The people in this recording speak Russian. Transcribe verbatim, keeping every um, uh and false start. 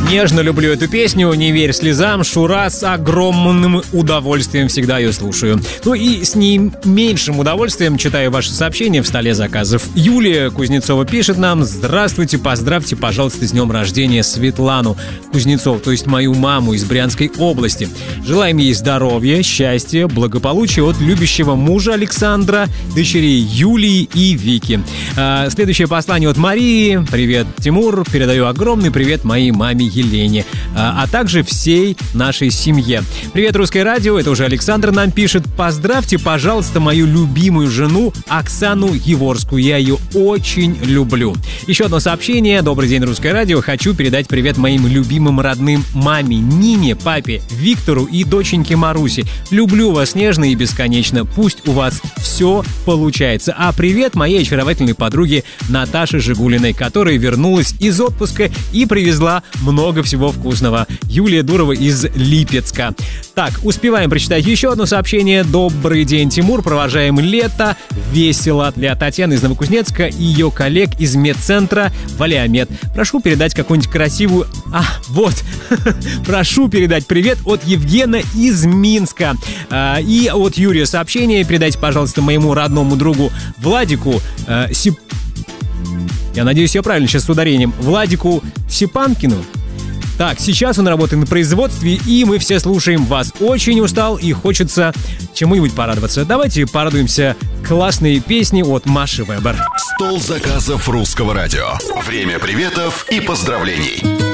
Нежно люблю эту песню, не верь слезам, Шура, с огромным удовольствием всегда ее слушаю. Ну и с не меньшим удовольствием читаю ваши сообщения в столе заказов. Юлия Кузнецова пишет нам: здравствуйте, поздравьте, пожалуйста, с днем рождения Светлану Кузнецову, то есть мою маму из Брянской области. Желаем ей здоровья, счастья, благополучия от любящего мужа Александра, дочерей Юлии и Вики. А, следующее послание от Марии. Привет, Тимур, передаю огромный привет моей маме Елене, а, а также всей нашей семье. Привет, Русское радио, это уже Александр нам пишет. Поздравьте, пожалуйста, мою любимую жену Оксану Еворскую, я ее очень люблю. Еще одно сообщение. Добрый день, Русское радио. Хочу передать привет моим любимым родным маме Нине, папе Виктору и доченьке Марусе. Люблю вас нежно и бесконечно. Пусть у вас все получается. А привет моей очаровательной подруге Наташе Жигулиной, которая вернулась из отпуска и привезла много всего вкусного. Юлия Дурова из Липецка. Так, успеваем прочитать еще одно сообщение. Добрый день, Тимур. Провожаем лето весело для Татьяны из Новокузнецка и ее коллег из медцентра Валиамед. Прошу передать какую-нибудь красивую... А, вот. Прошу передать привет от Евгена из Минска. А, и от Юрия сообщение. Передайте, пожалуйста, моему родному другу Владику э, Сип... Я надеюсь, я правильно сейчас с ударением. Владику Сипанкину. Так, сейчас он работает на производстве, и мы все слушаем вас. Очень устал и хочется чему-нибудь порадоваться. Давайте порадуемся классной песни от Маши Вебер. Стол заказов Русского радио. Время приветов и поздравлений.